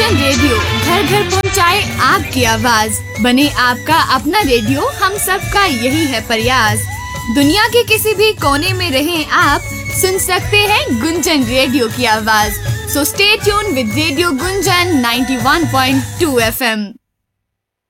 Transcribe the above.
Gunjan radio घर घर पहुंचाए आपकी आवाज। बने आपका अपना रेडियो, हम सबका यही है प्रयास। दुनिया के किसी भी कोने में रहें आप, सुन सकते हैं गुंजन रेडियो की आवाज। So stay tune with radio Gunjan 91.2 FM।